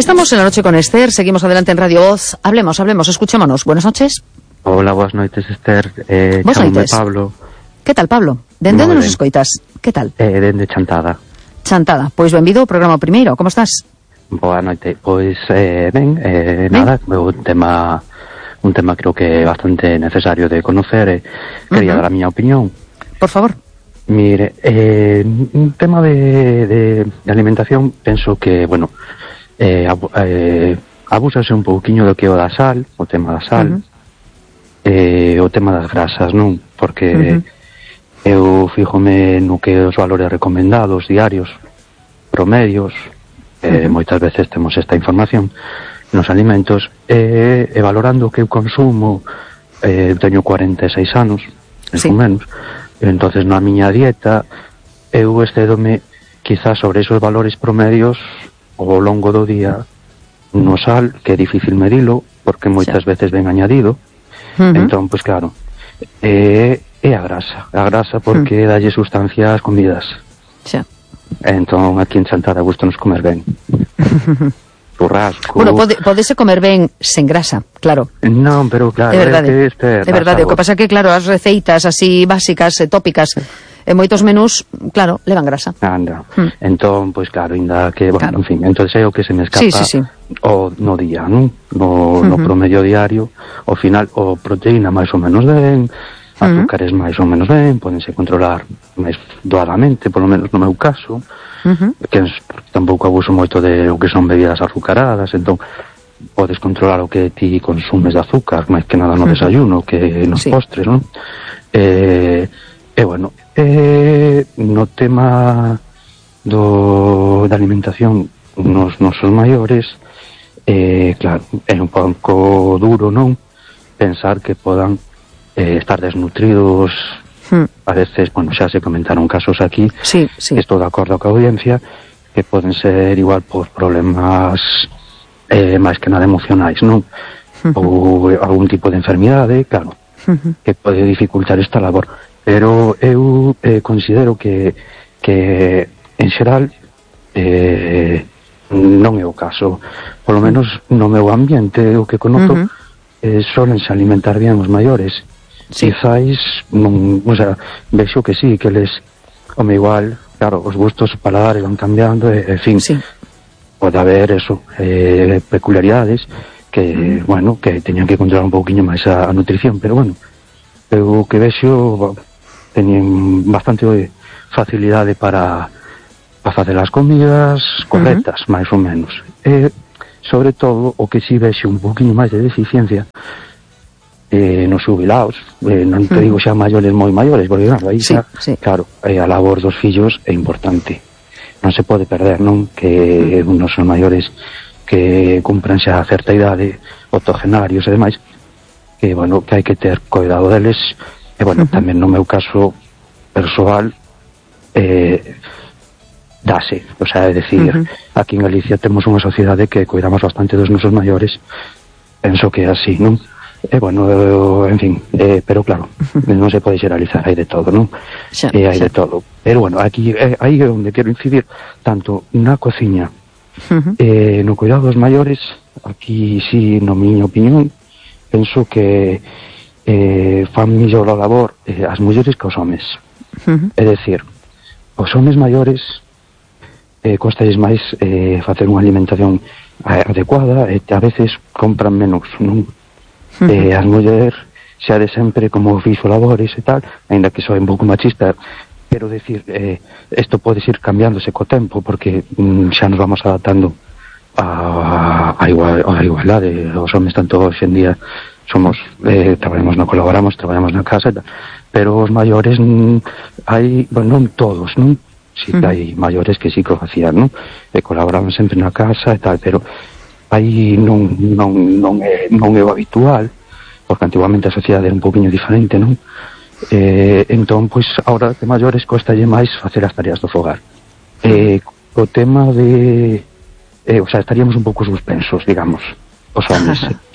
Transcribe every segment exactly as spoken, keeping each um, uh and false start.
Estamos en La Noche con Esther, seguimos adelante en Radio Voz. Hablemos, hablemos, escuchémonos. Buenas noches. Hola, boas noites, Esther. Eh, Boas noites. Pablo. Que tal, Pablo? Dende onde nos escoitas? Que tal? Eh, dende Chantada. Chantada. Pois benvido ao programa primeiro. Como estás? Boa noite. Pois, eh, ben, eh, ben? nada, un tema un tema creo que é bastante necesario de conocer e quería uh -huh. dar a miña opinión. Por favor. Mire, eh, un tema de, de, de alimentación, penso que, bueno, eh, eh, abúsase un pouquiño do que o da sal, o tema da sal, uh -huh. eh, o tema das grasas, non? Porque uh -huh. eu fíjome no que os valores recomendados, diarios, promedios, eh, uh -huh. moitas veces temos esta información nos alimentos, eh, e valorando o que eu consumo, eh, teño cuarenta e seis anos, sí. menos, entonces na miña dieta eu excedome quizás sobre esos valores promedios ao longo do día no sal, que é difícil medilo porque moitas sí. veces ven añadido. uh -huh. Entón, pois claro, é, é a grasa a grasa porque uh -huh. dalle sustancia ás comidas. Sí. Entón aquí en Chantada gusto nos comer ben. Churrasco. Bueno, pode, podese comer ben sen grasa, claro. Non, pero claro, é verdade, é, este, é verdade. O que pasa é que, claro, as receitas así básicas e tópicas e moitos menús, claro, levan grasa. Anda. Hmm. Entón, pois claro, ainda que, bueno, claro. en fin, entón é o que se me escapa sí, sí, sí. o no día, non? No, uh -huh. no promedio diario, ao final, o proteína máis ou menos ben, azúcares uh -huh. máis ou menos ben, pódense controlar máis doadamente, polo menos no meu caso. Uh -huh. Que tampouco abuso moito de o que son bebidas azucaradas, entón podes controlar o que ti consumes de azúcar, máis que nada no uh -huh. desayuno, que nos sí. postres, non? E, e bueno, e, no tema do da alimentación nos nosos maiores, e, claro, é un pouco duro, non? Pensar que podan eh, estar desnutridos. Hmm. A veces, bueno, xa se comentaron casos aquí, sí, sí. estou de acordo ca audiencia, que poden ser igual por problemas eh, máis que nada emocionais, non? Uh -huh. Ou algún tipo de enfermidade, claro, uh -huh. que pode dificultar esta labor. Pero eu eh, considero que, que en xeral, eh, non é o caso. Por lo menos no meu ambiente, o que conozo, uh -huh. eh, solense alimentar bien os maiores. Sí. Quizáis, non, o sea, vexo que sí, que les, home, igual, claro, os gustos paladares van cambiando, e, en fin, sí. pode haber eso, eh, peculiaridades que, mm. bueno, que teñan que controlar un pouquiño máis a, a nutrición, pero bueno, eu que vexo teñen bastante facilidade para, para facer as comidas correctas, uh -huh. máis ou menos. E, sobre todo, o que si vexo un pouquiño máis de deficiencia Eh, nos jubilados, eh, non te digo xa maiores moi maiores, porque claro, aí sí, xa, sí. claro, eh, a labor dos fillos é importante, non se pode perder, non? Que mm. unos son maiores que cumpran xa a certa idade, octogenarios e demais, que, bueno, que hai que ter cuidado deles, e, bueno, uh -huh. tamén no meu caso persoal, eh, dase, o sea, é dicir, uh -huh. aquí en Galicia temos unha sociedade que cuidamos bastante dos nosos maiores, penso que é así, non? Eh, bueno, en fin, eh, pero claro, non se pode xeralizar, hai de todo, non? Xa, eh, hai xa. de todo. Pero bueno, aquí eh, aí é onde quero incidir, tanto na cociña, uh -huh. eh, no cuidado dos maiores, aquí sí, no miña opinión, penso que eh, fan millor a labor eh, as mulleres que os homes. Uh -huh. É dicir, os homes maiores eh, costalles máis eh, facer unha alimentación adecuada, e a veces compran menos, non? Uh -huh. eh, as mulleres xa de sempre como fixo labores e tal, ainda que soe un pouco machista, pero decir, eh, isto pode ir cambiándose co tempo, porque mm, xa nos vamos adaptando a, a, igual, a igualdade. Os homens tanto hoxe en día somos, eh, traballamos, no colaboramos, traballamos na casa e tal, pero os maiores mm, hai, bueno, non todos, non? Si uh -huh. hai maiores que sí que o facían, non? E colaboramos sempre na casa e tal, pero aí non, non, non, é, non é o habitual, porque antiguamente a sociedade era un pouquinho diferente, non? Eh, entón, pois, agora de maiores costalle máis facer as tareas do fogar. Eh, o tema de... Eh, o sea, estaríamos un pouco suspensos, digamos, os homens.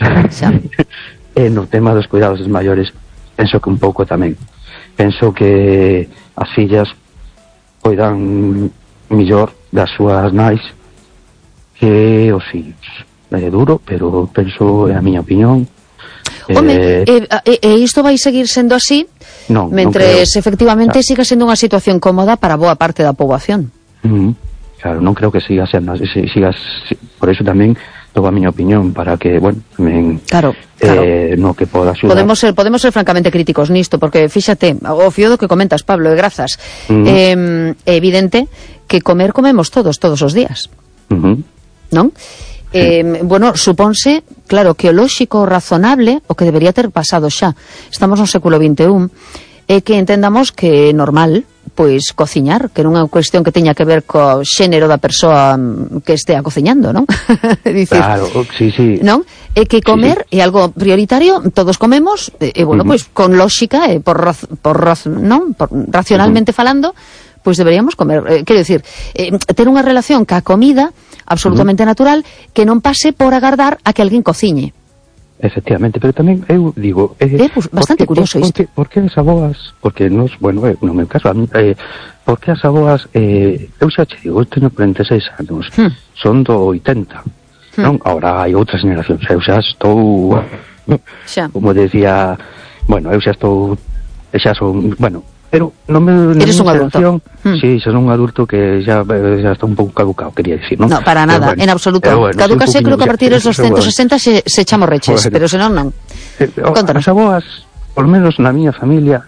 E no tema dos cuidados dos maiores, penso que un pouco tamén. Penso que as fillas poidan millor das súas nais, que, o si, é duro, pero penso, é a miña opinión. Home, eh, e, e isto vai seguir sendo así non, mentres non efectivamente claro. siga sendo unha situación cómoda para boa parte da poboación. Uh -huh. Claro, non creo que siga sendo así, sigas, por eso tamén dou a miña opinión para que, bueno, tamén claro, claro. Eh, no que poda axudar. Podemos ser, podemos ser francamente críticos nisto, porque fíxate, o fío do que comentas, Pablo, e grazas. Uh -huh. eh, é evidente que comer comemos todos, todos os días. Uh -huh. Non? Eh, bueno, supónse, claro, que o lóxico, o razonable, o que debería ter pasado xa, estamos no século vinte e un, é que entendamos que é normal, pois, cociñar, que non é unha cuestión que teña que ver co xénero da persoa que estea cociñando, non? Dicir, claro, sí, sí. Non? É que comer sí, sí. é algo prioritario, todos comemos, e, e bueno, uh -huh. pois, con lóxica, e por, por, non? por racionalmente uh -huh. falando, pois deberíamos comer, eh, quero dicir, eh, ter unha relación ca comida absolutamente uh -huh. natural, que non pase por agardar a que alguén cociñe. Efectivamente, pero tamén eu digo... Eh, é pues, bastante por curioso por, isto. Por que as aboas, porque nos, bueno, eh, no meu caso, a mí, eh, por que as aboas, eh, eu xa che digo, eu teño cuarenta e seis anos, hmm. son do oitenta, hmm. non? Ahora hai outras generacións, eu xa estou, xa. como decía, bueno, eu xa estou, xa son, bueno... Pero non me... Eres un adulto. Hmm. Sí, xa son un adulto que xa, xa está un pouco caducado, quería decir, non? No, para nada, bueno, en absoluto. Bueno, Caducase, creo que a partir dos doscientos sesenta se, se chamos reches, bueno. pero senón non. Eh, Contanos. As aboas, por menos na miña familia,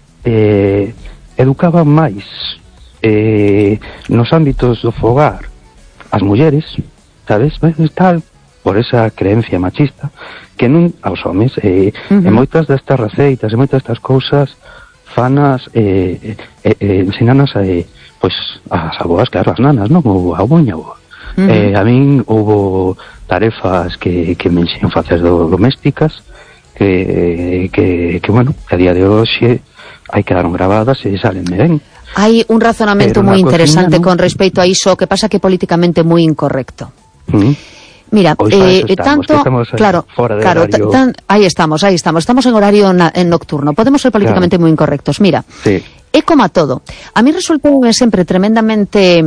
eh, educaban máis eh, nos ámbitos do fogar as mulleres, sabes? Tal, por esa creencia machista, que non aos homes. Eh, uh -huh. E moitas destas receitas, e moitas destas cousas... fanas eh, eh, eh, ensinanas eh, pois as aboas, claro, as nanas, non? O a boña, o, uh -huh. eh, a min houbo tarefas que, que me enseñan facer do, domésticas que, que, que, bueno, que a día de hoxe hai quedaron grabadas e salen ben. Hai un razonamento moi interesante, ¿no?, con respecto a iso, que pasa que políticamente moi incorrecto. Uh -huh. Mira, eh, estamos, tanto, estamos claro, fora de claro, horario. Tan, ahí estamos, ahí estamos, estamos en horario na, en nocturno, podemos ser políticamente claro. moi incorrectos. Mira, sí. é como a todo. A mí resultou sempre tremendamente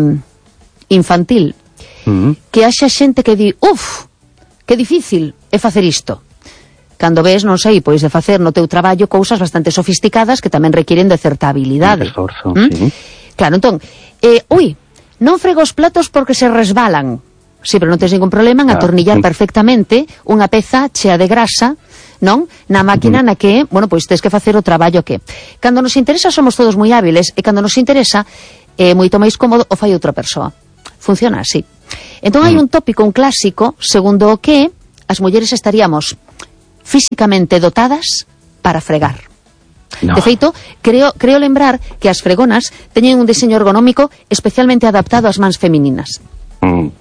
infantil uh -huh. que haxa xente que di, uff, que difícil é facer isto. Cando ves, non sei, pois de facer no teu traballo cousas bastante sofisticadas que tamén requiren de certa habilidade. Esforzo, ¿Mm? sí. Claro, entón, eh, ui, non frego os platos porque se resbalan. Sí, pero non tens ningún problema en atornillar perfectamente unha peza chea de grasa, non? Na máquina na que, bueno, pois tens que facer o traballo que. Cando nos interesa somos todos moi hábiles, e cando nos interesa é moito máis cómodo o fai outra persoa. Funciona así. Entón hai un tópico, un clásico, segundo o que as mulleres estaríamos físicamente dotadas para fregar. No. De feito, creo, creo lembrar que as fregonas teñen un diseño ergonómico especialmente adaptado ás mans femininas. Mm.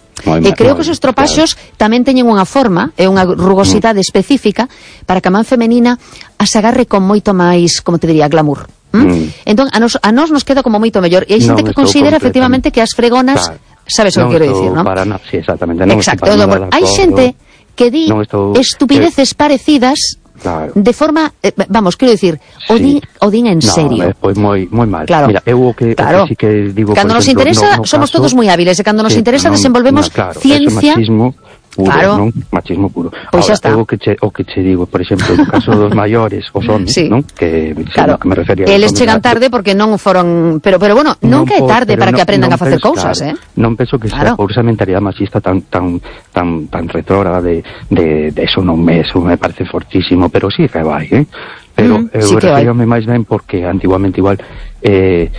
E creo que os estropaxos claro. tamén teñen unha forma e unha rugosidade mm. específica para que a man femenina as agarre con moito máis, como te diría, glamour. ¿Mm? Mm. Entón, a nos, a nos nos queda como moito mellor. E hai xente que considera efectivamente que as fregonas, claro. sabes o que quero dicir, non? Para na... sí, exactamente. Non exacto. Hai xente que di no estou... estupideces que... parecidas. Claro. De forma, eh, vamos, quero dicir, sí. o, din, o din en no, serio. No, pois moi moi mal. Claro. Mira, eu o que, claro. o que sí que digo, cando por nos exemplo, interesa, no, no somos caso, todos moi hábiles, e cando nos sí, interesa no, desenvolvemos no, claro, ciencia. Machismo puro, claro. non? Machismo puro. Pois xa está. O que che, o que che digo, por exemplo, no caso dos maiores, os homes, sí. non? Que, claro. que me refería. Eles chegan tarde porque non foron, pero pero bueno, nunca é tarde para que aprendan a facer cousas, eh? Non penso que sea por esa mentalidade machista tan tan tan tan retrógrada de de de eso non me, eso me parece fortísimo, pero sí que vai, eh? Pero mm, eu sí referíame máis ben porque antiguamente igual eh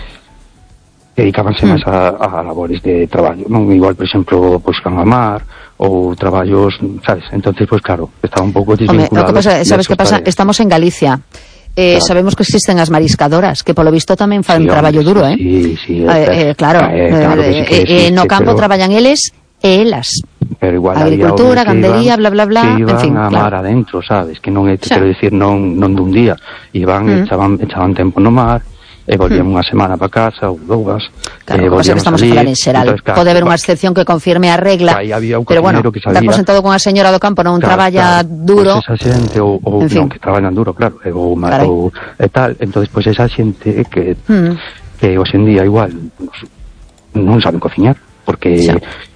dedicábanse mm. máis a, a labores de traballo, non? Igual, por exemplo, pois can a mar ou traballos, sabes? Entonces, pois claro, estaba un pouco desvinculado. Hombre, lo que pasa, sabes que pasa? Tareas. Estamos en Galicia. Eh, claro. Sabemos que existen as mariscadoras, que polo visto tamén fan sí, traballo duro, eh? Sí, sí. Eh, eh, claro, eh, claro que sí, que eh, existe, no campo pero... traballan eles e elas. Pero igual agricultura, gandería, bla, bla, bla, que iban en fin, a mar claro. adentro, sabes? Que non é, quero decir, non, non dun día. Iban, mm. echaban, echaban tempo no mar, e volvían mm. unha semana para casa, ou dúas. Claro, eh, que estamos a falar en xeral. Entonces, claro, pode haber unha excepción que confirme a regla, pero bueno, que sabía, dar por sentado con a señora do campo non claro, traballa claro, duro. Pois esa xente, ou, ou non, fin. que traballan duro, claro, ou, ou e tal, entonces pois esa xente que, mm. que hoxe en día igual non saben cociñar, porque sí.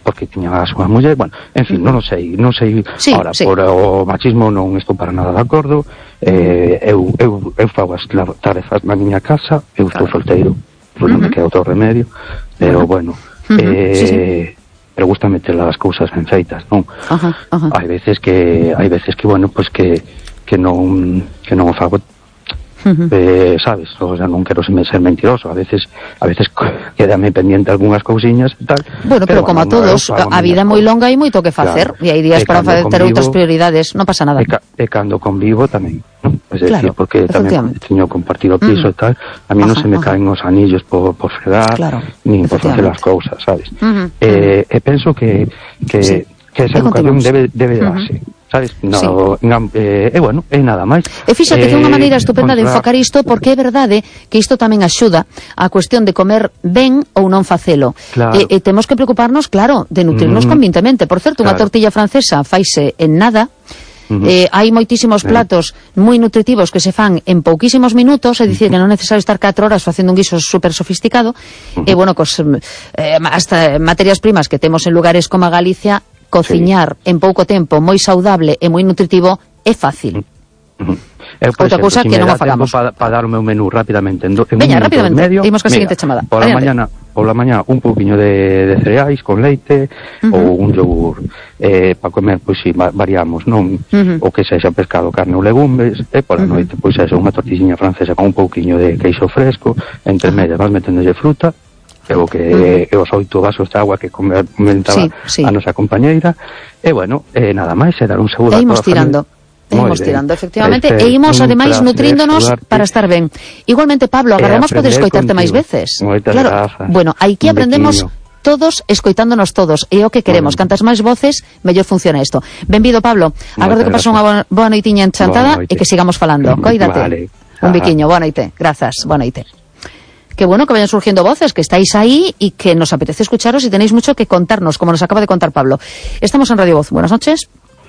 porque tiña a súa muller, bueno, en fin, non o sei, non sei, sí, ahora, sí. por o machismo non estou para nada de acordo, eh, eu, eu, eu fago as tarefas na miña casa, eu estou claro. solteiro, pois non uh-huh. me queda outro remedio, pero bueno, uh-huh. eh, sí, sí. pero gusta meter as cousas ben feitas, non? Uh-huh. Uh-huh. Hai veces que, hai veces que, bueno, pois pues que, que non, que non o fago. Uh-huh. Eh, sabes, o sea, non quero ser mentiroso, a veces a veces quedame pendiente algunhas cousiñas e tal. Bueno, pero, pero como bueno, a todos, a vida é moi longa e moito que facer, claro. E hai días e para facer ter outras prioridades, non pasa nada. E, ca, e cando convivo tamén, non? Es decir, claro, porque tamén teño compartido piso uh-huh. e tal, a mí non se me uh-huh. caen os anillos por, por fregar, claro. nin por facer as cousas, sabes? Uh-huh. Eh, e penso que que, sí. que esa educación debe, debe darse. Uh-huh. Sabes? No, sí. na, eh, e bueno, é nada máis. E fíxate eh, que é unha maneira estupenda contra... de enfocar isto, porque é verdade que isto tamén axuda a cuestión de comer ben ou non facelo. Claro. E, e temos que preocuparnos, claro, de nutrirnos mm. convintemente. Por certo, unha claro. tortilla francesa faise en nada. Uh-huh. Eh, hai moitísimos platos moi nutritivos que se fan en pouquísimos minutos, é dicir, uh-huh. que non é necesario estar catro horas facendo un guiso super sofisticado. Uh-huh. E bueno, cos, eh, hasta materias primas que temos en lugares como a Galicia, cociñar sí. en pouco tempo, moi saudable e moi nutritivo, é fácil. Uh-huh. Eu, outra cousa si que non a fagamos. Para pa dar o meu menú rapidamente, en, do, en Veña, un rapidamente, medio, imos ca seguinte chamada. Pola mañana, pola mañana un pouquiño de, de cereais con leite uh-huh. ou un yogur. Eh, para comer, pois si, variamos, non? Uh-huh. O que sexa pescado, carne ou legumes, e pola uh-huh. noite, pois sexa unha tortilliña francesa con un pouquiño de queixo fresco, entre medias vas meténdolle fruta, é o que uh-huh. é os oito vasos de agua que comentaba sí, sí. a nosa compañeira, e bueno, eh, nada máis, é dar un seguro e imos tirando e imos tirando, efectivamente, e imos ademais nutríndonos para estar ben. Igualmente, Pablo, agarramos poder escoitarte máis veces. Claro, gafas, bueno, aquí aprendemos todos escoitándonos todos, e o que queremos, bueno. Cantas máis voces, mellor funciona isto. Benvido, Pablo, agardo que pasou unha boa, boa noitiña enchantada e que sigamos falando. Coídate. Vale. Un biquiño, boa noite, grazas, boa noite. Qué bueno que vayan surgiendo voces, que estáis ahí y que nos apetece escucharos y tenéis mucho que contarnos, como nos acaba de contar Pablo. Estamos en Radio Voz. Buenas noches.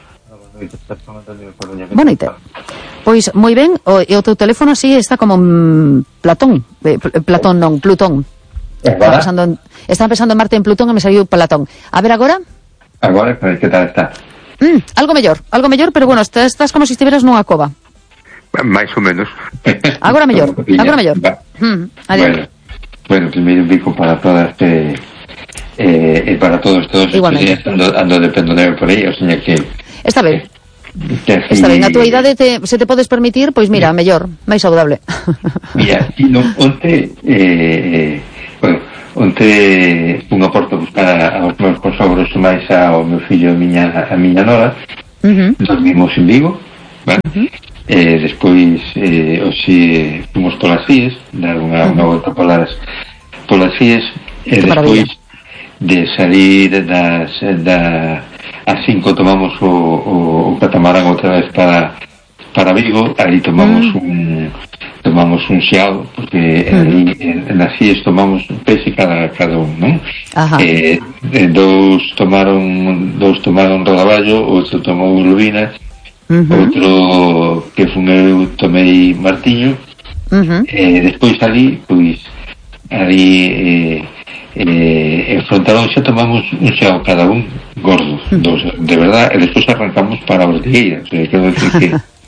Buenas noches. Pois, moi ben, o, e o teu teléfono así está como mm, Platón. Eh, Platón non, Plutón. Estaba pensando, en, estaba pensando en Marte en Plutón e me saliu Platón. A ver agora? Agora, que tal está? Mm, algo mellor, algo mellor, pero bueno, estás, estás como se si estiveras nunha cova. máis ou menos. Agora mellor, agora mellor. Mm, bueno, bueno, primeiro bico para todas este eh, e para todos todos estes ando, ando de pendoneo por aí, o sea que está ben. Que así, está ben, a túa idade te, se te podes permitir, pois mira, mellor, máis saudable. Mira, e non, onte eh, bueno, onte un aporto buscar aos meus consogros máis ao meu fillo e a miña, a miña nora. Uh-huh. Dormimos en Vigo, vale? Uh-huh. Eh, despois eh, hoxe fomos polas Fies, dar unha, unha volta polas polas Fies, e despois de salir das da as cinco tomamos o, o, o catamarán outra vez para para Vigo, ali tomamos mm. un tomamos un xiao, porque mm. ali en, en as Fies tomamos un peixe cada, cada un, non? Eh, dous tomaron dous tomaron rodaballo, outro tomou lubinas. Uh-huh. Outro que fun eu tomei martiño. Uh-huh. E despois ali, pois ali eh, eh, en Frontalón xa tomamos un xao cada un gordo, uh-huh. dos, de verdad, e despois arrancamos para a Ortigueira, o sea, quero decir que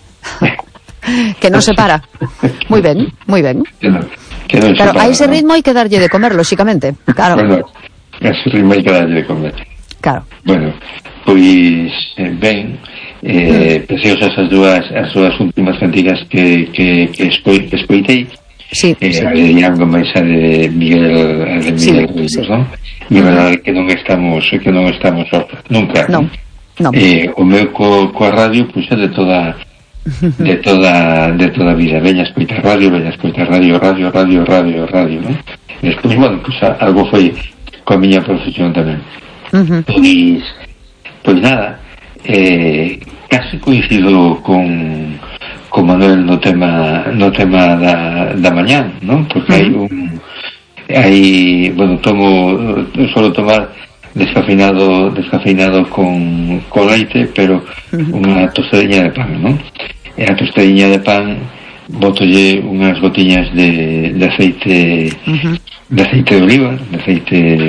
que non se para. Moi ben, moi ben. Que non, que non claro, se para, a ese ritmo hai que darlle de comer, lóxicamente. Claro. Bueno, a ese ritmo hai que darlle de comer. Claro. Bueno, pois eh, ben, eh, mm. preciosas as dúas as dúas últimas cantigas que, que, que, escoi, que escoitei. Sí, eh, sí. A de Diango máis a de Miguel, a de Miguel Ruiz, sí, sí. Non? E a verdade que non estamos que non estamos nunca. Non, non. Eh, o meu co, coa radio, pois é de toda de toda de toda a vida. Veña escoitar radio, veña escoitar radio, radio, radio, radio, radio, non? E despois, bueno, pois algo foi coa miña profesión tamén. Uh-huh. Pois Pois nada, eh, casi coincido con, con Manuel no tema no tema da, da mañán, non? Porque hai un hai, bueno, tomo solo tomar descafeinado descafeinado con, con leite, pero unha tostadiña de pan, non? E a tostadiña de pan botolle unhas gotiñas de, de aceite uh-huh. de aceite de oliva, de aceite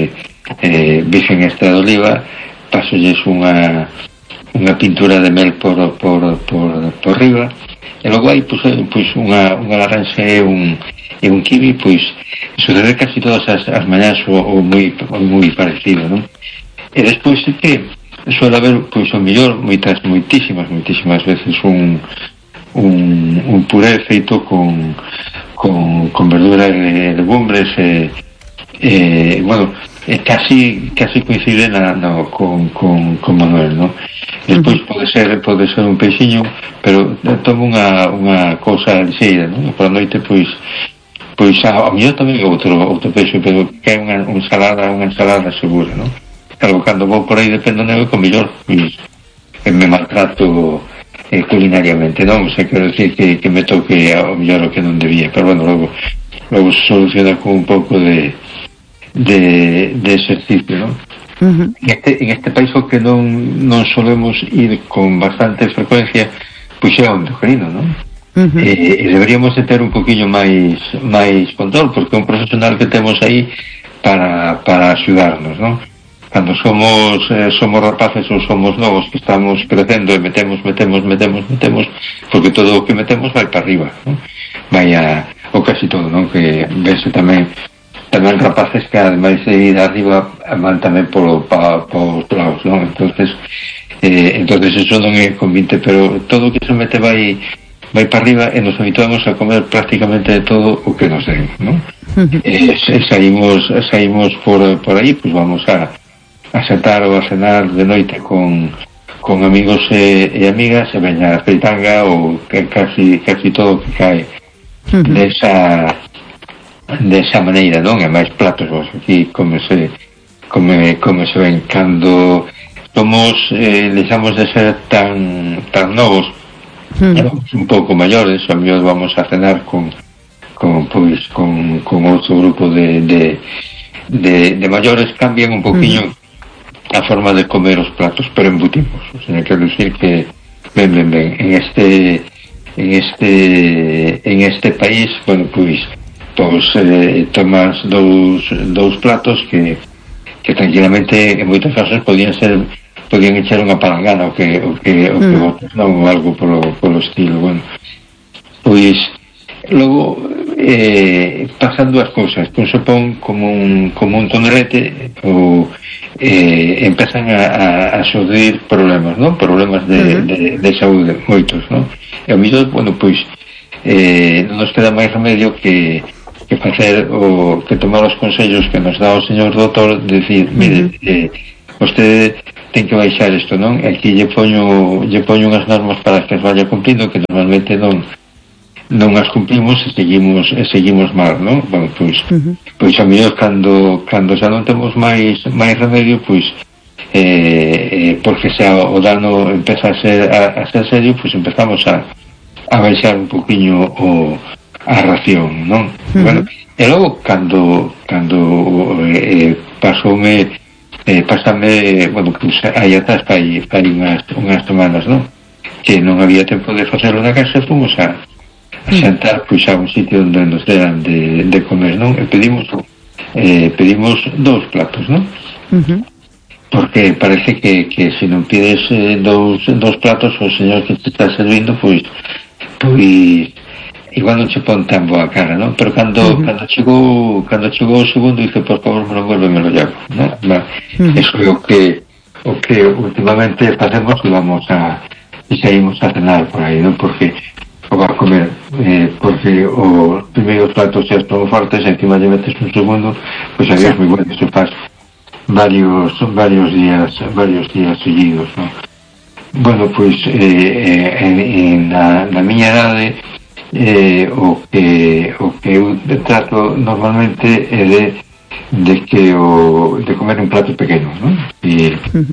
eh, virgen extra de oliva, pasolles unha unha pintura de mel por por por por riba, e logo hai pois, pois unha unha laranxa e un e un kiwi, pois sucede casi todas as, as mañás ou, ou moi moi parecido, non? E despois é que suele haber, pois, o mellor moitas, moitísimas, moitísimas veces un un, un puré feito con con, con verdura e legumbres e, e bueno, e casi casi coincide na, no, con, con, con Manuel, no? Despois pode ser pode ser un peixiño, pero tomo unha, unha cousa lixeira, no? Por a noite, pois pois a, a mellor tamén outro, outro peixe, pero que é unha, unha ensalada unha ensalada segura, no? Claro, cando vou por aí de Pendonego, con mellor, pois me maltrato eh, culinariamente, non? O sea, quero decir que, que me toque ao mellor o que non debía, pero bueno, logo logo se soluciona con un pouco de de, de exercicio, non? Uh-huh. En este, en este país o que non non solemos ir con bastante frecuencia, pois é o endocrino, non? Uh-huh. Eh, e deberíamos de ter un poquinho máis máis control, porque é un profesional que temos aí para, para axudarnos, non? Cando somos eh, somos rapaces ou somos novos que estamos crecendo e metemos, metemos, metemos, metemos, porque todo o que metemos vai para arriba, non? Vai a, ou casi todo, non? Que vese tamén tamén rapaces que ademais de ir arriba van tamén polo pa, pa os lados, non? Entonces eh, entonces eso non é convinte, pero todo o que se mete vai vai para arriba e nos habituamos a comer prácticamente todo o que nos den, non? E eh, saímos saímos por, por aí, pues vamos a a sentar ou a cenar de noite con, con amigos e, e amigas, e veña a fritanga ou que casi casi todo o que cae uh-huh. desa desa maneira, non? E máis platos, vos, aquí comese come, come se ven cando somos eh, deixamos de ser tan tan novos uh-huh. un pouco maiores, a mellor vamos a cenar con con, pois, con, con outro grupo de de, de, de maiores, cambian un poquinho uh-huh. a forma de comer os platos, pero embutimos, o sea, quero dicir que ben, ben, ben, en este en este en este país, bueno, pois pois eh, tomas dous, dous platos que que tranquilamente en moitos casos podían ser podían echar unha palangana o que o que, o que mm. botas, non, algo polo, polo estilo, bueno, pois logo eh, pasan dúas cousas, un se pon como un como un tonelete ou eh, empezan a, a, a surgir problemas, non? Problemas de, uh-huh. de, de saúde, moitos, non? E ao mellor, bueno, pois eh, non nos queda máis remedio que que facer o que tomar os consellos que nos dá o señor doutor, decir, mire, uh-huh. eh, vostede ten que baixar isto, non? Aquí lle poño lle poño unhas normas para que as vaya cumplindo, que normalmente non non as cumplimos e seguimos e seguimos mal, non? Bueno, pois uh-huh. pois a mellor cando cando xa non temos máis máis remedio, pois eh, eh, porque xa o dano empeza a ser a, a ser serio, pois empezamos a a baixar un poquinho o a ración, non? Uh-huh. Bueno, e logo cando cando eh, pasoume eh, pásame, bueno, pois aí atrás fai fai unhas unhas semanas, non? Que non había tempo de facelo na casa, fomos a a sentar, pois, a un sitio onde nos deran de, de comer, non? E pedimos eh, pedimos dous platos, non? Uh-huh. Porque parece que, que se non pides eh, dous, dous platos, o señor que te está servindo, pois pois igual non che pon tan boa cara, non? Pero cando uh-huh. cando chegou cando chegou o segundo, dice, por favor, me lo vuelve, me lo llamo, non? Uh-huh. Eso é o que o que últimamente facemos, e vamos a e saímos a cenar por aí, non? Porque o va a comer, eh, porque o primeiro plato xa están fortes e encima lle metes un segundo, pois pues, sí. moi bueno, se faz varios varios días varios días seguidos, non? Bueno, pois pues, eh, en, en na, na miña idade eh, o que o que eu trato normalmente é de de que o de comer un plato pequeno, non? E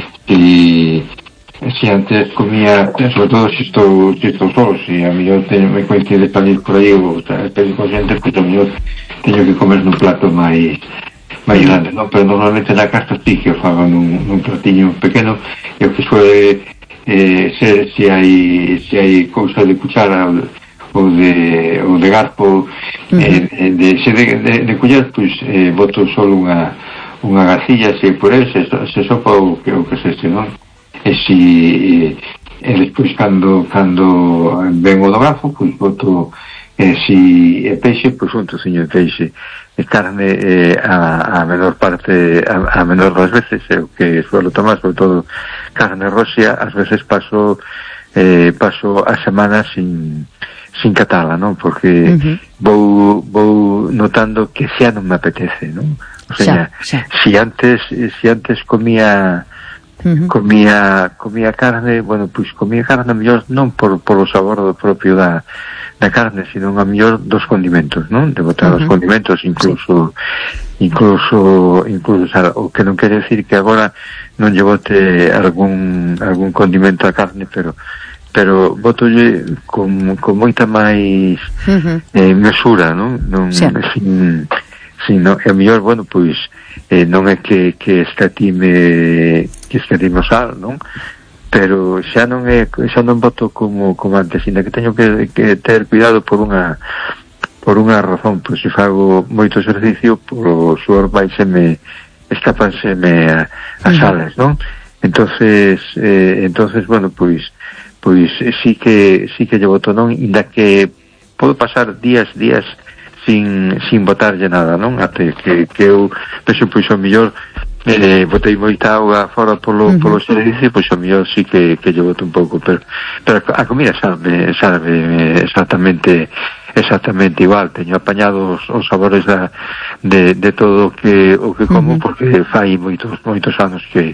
e si antes comía, sobre todo se estou, se estou solo, se a mellor teño, me coincide salir por aí ou estou con xente, pois a mellor teño que comer nun plato máis máis grande, non? Pero normalmente na casa sí que o fago nun, nun platiño pequeno, e o que suele eh, ser se hai se hai cousa de cuchara ou de ou de garfo, uh-huh. eh, de, se de, de, de culler, pois eh, boto solo unha unha garcilla, se puré, se, se sopa o que, o que se este, non? E si e, e despois cando cando ven o do grafo, pois boto e si é peixe, pois un trociño de peixe, e carne eh, a, a menor parte a, a menor das veces, é o que suelo tomar, sobre todo carne roxa. Ás veces paso eh, paso a semana sin sin catala, non? Porque uh-huh. vou vou notando que xa non me apetece, non? O sea, xa, xa. si antes si antes comía uh-huh. comía comía carne, bueno, pois comía carne mellor non por por o sabor do propio da da carne, sino a mellor dos condimentos, non? De botar uh-huh. os condimentos, incluso sí. incluso incluso o, sea, o que non quere decir que agora non lle bote algún algún condimento a carne, pero pero botolle con, con moita máis uh-huh. eh, mesura, non? non sí. sin, sin no, e a mellor, bueno, pois eh, non é que, que escatime que escatime o sal, non? Pero xa non é, xa non boto como, como antes, ainda que teño que, que ter cuidado por unha por unha razón, pois se fago moito exercicio, polo suor vaiseme escápanseme a, a sales, non? Entonces, eh, entonces, bueno, pois pois sí que sí que lle boto, non? Ainda que podo pasar días, días sin sin botarlle nada, non? Até que, que eu penso, pois o mellor eh, botei moita auga fora polo, uh-huh. polo servicio, pois o mellor sí que, que lle boto un pouco, pero, pero a comida sabe, sabe exactamente exactamente igual. Teño apañado os, os sabores da, de, de todo o que, o que como, uh-huh. porque fai moitos moitos anos que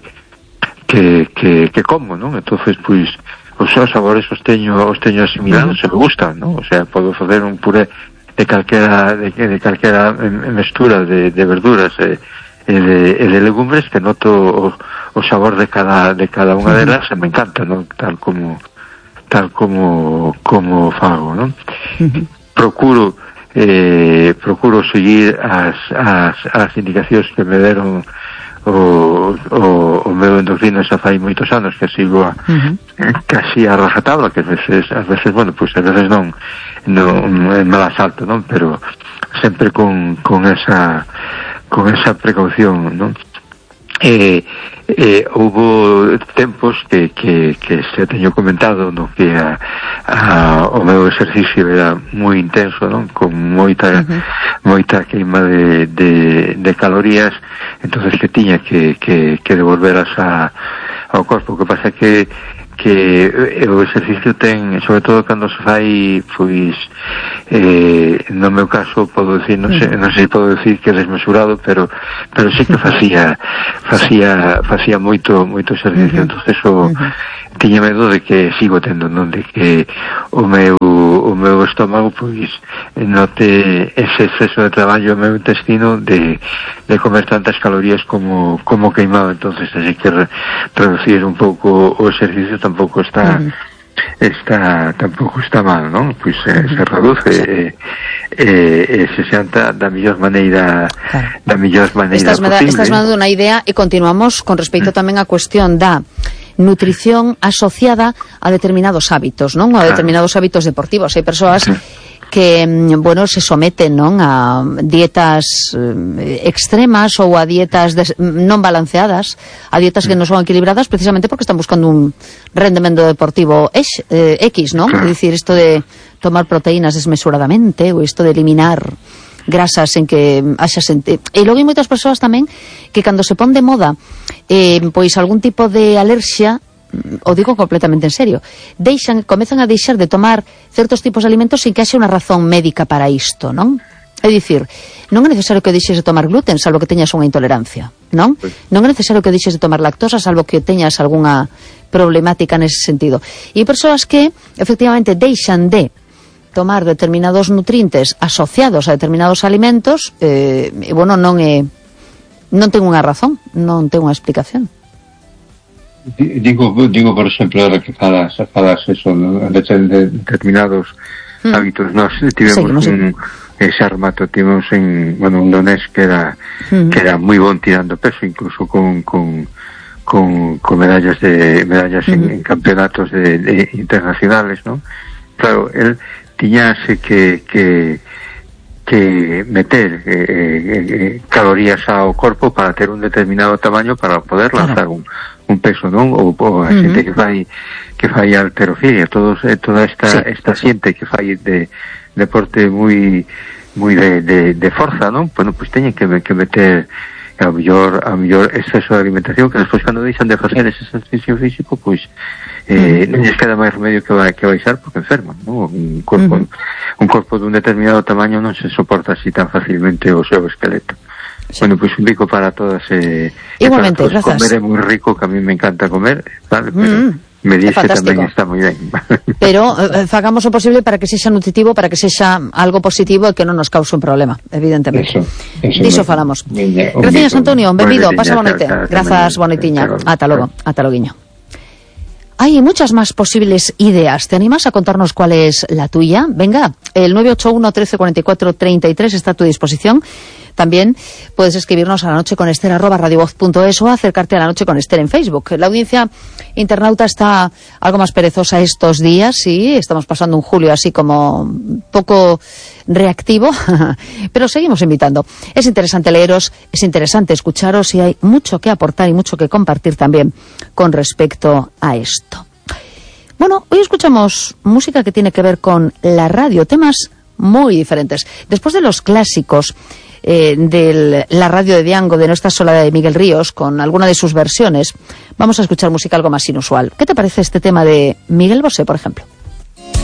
que, que, que como, non? Entonces, pois os seus sabores os teño, os teño asimilados, uh-huh. se me gustan, non? O sea, podo facer un puré de calquera de, de calquera mestura de, de verduras e, e, de, e de legumbres que noto o, o sabor de cada de cada unha uh-huh. delas, e me encanta, non? Tal como tal como como fago, non? Uh-huh. Procuro eh, procuro seguir as, as, as indicacións que me deron o, o, o meu endocrino xa fai moitos anos que sigo a, uh-huh. casi a rajatabla, que a veces, a veces, bueno, pois pues a veces non, non me la salto, non? Pero sempre con, con esa con esa precaución, non? Eh, eh, houve tempos que, que, que se teño comentado, no, que a, a, o meu exercicio era moi intenso, non? Con moita uh-huh. moita queima de, de, de calorías, entonces que tiña que, que, que devolveras a, ao corpo. O que pasa que que o exercicio ten, sobre todo cando se fai, pois eh, no meu caso podo decir, non sei, non sei podo decir que é desmesurado, pero pero sí que facía facía facía moito moito exercicio, entonces o tiña medo de que sigo tendo, non, de que o meu o meu estómago pois note ese exceso de traballo o meu intestino de, de comer tantas calorías como como queimado. Entonces así que re, reducir un pouco o exercicio tampouco está uh-huh. está tampouco está mal, non? Pois eh, se reduce e eh, eh, se xanta da mellor maneira claro. da mellor maneira estás posible. Estás dando unha idea e continuamos con respecto tamén á cuestión da nutrición asociada a determinados hábitos, non? A determinados hábitos deportivos. Hai persoas que, bueno, se someten, non, a dietas eh, extremas ou a dietas des, non balanceadas, a dietas que non son equilibradas precisamente porque están buscando un rendemento deportivo ex, eh, X, non? É dicir, isto de tomar proteínas desmesuradamente ou isto de eliminar grasas en que haxa sente... E logo hai moitas persoas tamén que cando se pon de moda eh, pois algún tipo de alerxia, o digo completamente en serio, deixan, comezan a deixar de tomar certos tipos de alimentos sin que haxe unha razón médica para isto, non? É dicir, non é necesario que deixes de tomar gluten salvo que teñas unha intolerancia, non? Non é necesario que deixes de tomar lactosa salvo que teñas algunha problemática nese sentido. E hai persoas que efectivamente deixan de tomar determinados nutrientes asociados a determinados alimentos eh, e, bueno, non é non ten unha razón, non ten unha explicación. Digo, digo por exemplo, ahora que falas, falas eso, ¿no? De determinados mm. hábitos. Nos tivemos sí, un ese armato, tivemos en, bueno, un donés que era mm. que era moi bon tirando peso, incluso con con con, con medallas de medallas mm. en, en campeonatos de, de internacionales, ¿no? Claro, él tiñase que, que que meter eh, eh, calorías ao corpo para ter un determinado tamaño para poder lanzar claro. un, un peso, non? Ou, ou a xente uh-huh. que fai que fai halterofilia, todos eh, toda esta sí. esta xente que fai de deporte moi moi de, de, de forza, non? Bueno, pois pues teñen que, que meter a mellor, a mellor exceso de alimentación, que despois cando deixan de facer ese exercicio físico, pois eh, non lles queda máis remedio que, vai, que baixar porque enferman, non? Un corpo, uh-huh. un corpo dun determinado tamaño non se soporta así tan facilmente o seu esqueleto. Sí. Bueno, pois pues un bico para todas. Eh, Igualmente, para grazas. Comer é moi rico, que a mí me encanta comer, ¿vale? Pero mm. me dice que tamén está moi ben. Pero eh, fagamos o posible para que sexa nutritivo, para que sexa algo positivo e que non nos cause un problema, evidentemente. Eso, eso Diso falamos. Gracias, Antonio, benvido, pasa boa noite. Grazas, boa noitiña. Ata logo, ata loguiño. Hay muchas más posibles ideas. ¿Te animas a contarnos cuál es la tuya? Venga, el nueve ocho uno, trece cuarenta y cuatro, treinta y tres está a tu disposición. También puedes escribirnos a la noche con Esther arroba radiovoz punto es o acercarte a la noche con Esther en Facebook. La audiencia internauta está algo más perezosa estos días, sí, estamos pasando un julio así como poco reactivo, pero seguimos invitando. Es interesante leeros, es interesante escucharos y hay mucho que aportar y mucho que compartir también con respecto a esto. Bueno, hoy escuchamos música que tiene que ver con la radio, temas muy diferentes. Después de los clásicos eh, de la radio de Diango, de No estás sola, de Miguel Ríos, con alguna de sus versiones, vamos a escuchar música algo más inusual. ¿Qué te parece este tema de Miguel Bosé, por ejemplo?